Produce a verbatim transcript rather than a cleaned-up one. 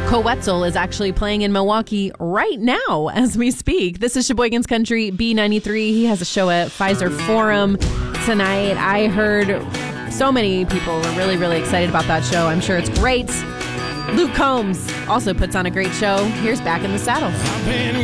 Quetzal is actually playing in Milwaukee right now as we speak. This is Sheboygan's Country B ninety-three. He has a show at Pfizer Forum tonight. I heard so many people were really, really excited about that show. I'm sure it's great. Luke Combs also puts on a great show. Here's Back in the Saddle.